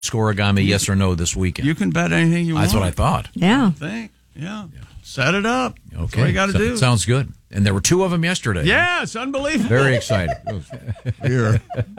Scorigami, yes or no this weekend? You can bet anything you want. That's what I thought. Yeah. Yeah. Set it up. Okay. That's what you got to do. Sounds good. And there were 2 of them yesterday. Yeah, it's unbelievable. Very excited. Here.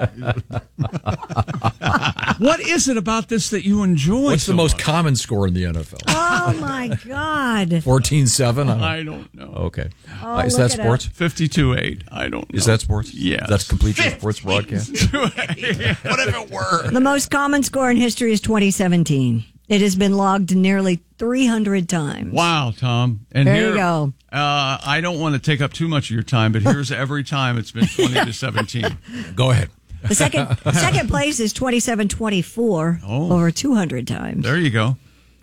What is it about this that you enjoy? What's the so most much? common score in the NFL? Oh, my God. 14-7? I don't know. Okay. Oh, Is look that it sports? 52-8. I don't know. Is that sports? Yes. That's complete your sports broadcast? What if it were? The most common score in history is 2017. It has been logged nearly 300 times. Wow, Tom. And There here, you go. I don't want to take up too much of your time, but here's every time it's been 20-17. Go ahead. The second place is 27-24 over 200 times. There you go.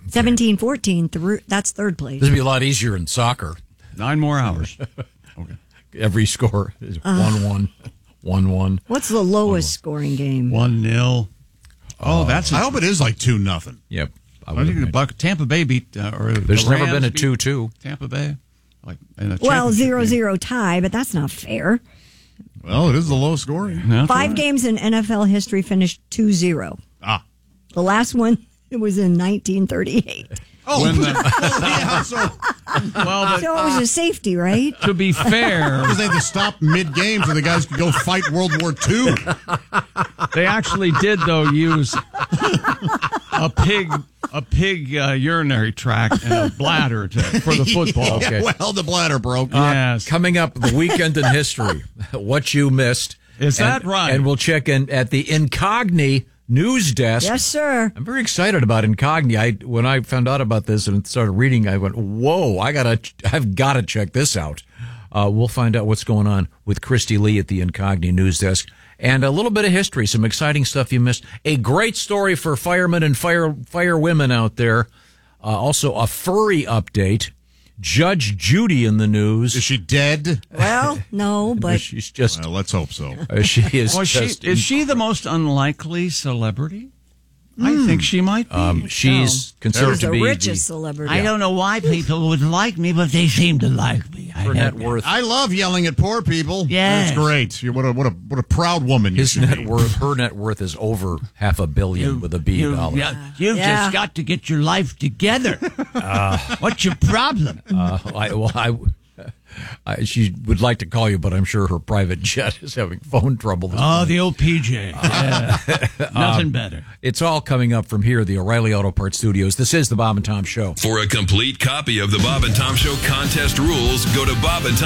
17-14, that's third place. This would be a lot easier in soccer. 9 more hours. Okay. Every score is 1-1, 1-1. What's the lowest scoring game? 1-0. Oh, that's. I hope it is like 2-0. Yep. I think Tampa Bay beat. There's never been a 2-2. Tampa Bay. Well, 0-0 tie, but that's not fair. Well, it is the lowest scoring. That's 5 right. games in NFL history finished 2-0. Ah. The last one, it was in 1938. Oh, When the- yeah, so Well, So it was a safety, right? to be fair, because they had to stop mid-game so the guys could go fight World War II. they actually did though use a pig urinary tract and a bladder for the football. Okay. Well, the bladder broke. Yes. Coming up, the weekend in history. What you missed. Is that right? And we'll check in at the Incogni news desk. Yes, sir. I'm very excited about Incogni. When I found out about this and started reading, I went, "Whoa! I've got to check this out." We'll find out what's going on with Christy Lee at the Incogni news desk, and a little bit of history, some exciting stuff you missed. A great story for firemen and fire women out there. Also, a furry update. Judge Judy in the news. Is she dead? Well, no, but She's just. Well, let's hope so. She is. Well, is she the most unlikely celebrity? I think she might be. She's considered she's to the be richest celebrity. I don't know why people would like me, but they seem to like me. her net worth. I love yelling at poor people. Yes. That's great. What a proud woman you His should net be. worth. Her net worth is over $500 million with a B dollar. You've Yeah. just got to get your life together. What's your problem? She would like to call you, but I'm sure her private jet is having phone trouble. This Oh, morning. the old PJ. Yeah. Nothing better. It's all coming up from here, the O'Reilly Auto Parts Studios. This is the Bob and Tom Show. For a complete copy of the Bob and Tom Show contest rules, go to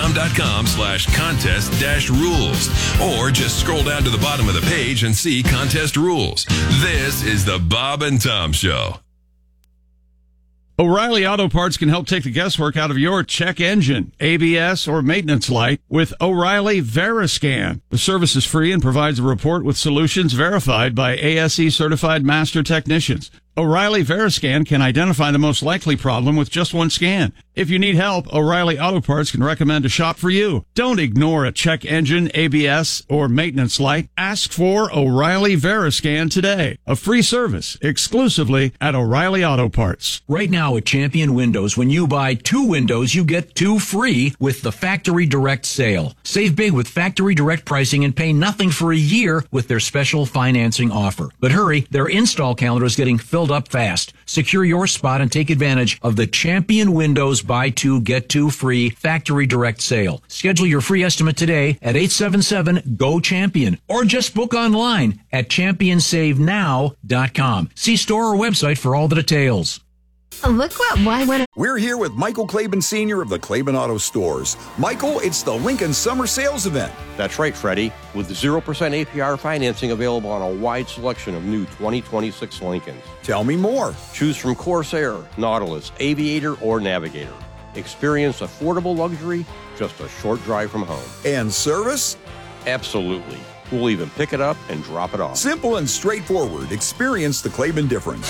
bobandtom.com/contest-rules. Or just scroll down to the bottom of the page and see contest rules. This is the Bob and Tom Show. O'Reilly Auto Parts can help take the guesswork out of your check engine, ABS, or maintenance light with O'Reilly Veriscan. The service is free and provides a report with solutions verified by ASE certified master technicians. O'Reilly Veriscan can identify the most likely problem with just one scan. If you need help, O'Reilly Auto Parts can recommend a shop for you. Don't ignore a check engine, ABS, or maintenance light. Ask for O'Reilly Veriscan today. A free service exclusively at O'Reilly Auto Parts. Right now at Champion Windows, when you buy 2 windows, you get 2 free with the Factory Direct sale. Save big with Factory Direct pricing and pay nothing for a year with their special financing offer. But hurry, their install calendar is getting filled up fast. Secure your spot and take advantage of the Champion Windows buy 2, get 2 free Factory Direct sale. Schedule your free estimate today at 877-GO-CHAMPION or just book online at championsavenow.com. See store or website for all the details. Look why when We're here with Michael Claiborne Sr. of the Claiborne Auto Stores. Michael, it's the Lincoln Summer Sales Event. That's right, Freddie. With 0% APR financing available on a wide selection of new 2026 Lincolns. Tell me more. Choose from Corsair, Nautilus, Aviator, or Navigator. Experience affordable luxury just a short drive from home. And service? Absolutely. We'll even pick it up and drop it off. Simple and straightforward. Experience the Claiborne difference.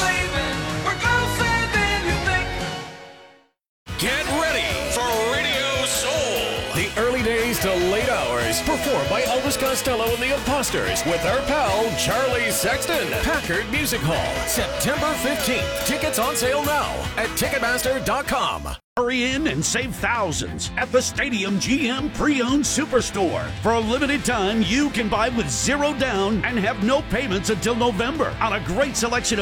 Get ready for Radio Soul. The early days to late hours, performed by Elvis Costello and the Imposters with our pal Charlie Sexton. Packard Music Hall, September 15th. Tickets on sale now at Ticketmaster.com. Hurry in and save thousands at the Stadium GM Pre-Owned Superstore. For a limited time, you can buy with zero down and have no payments until November on a great selection of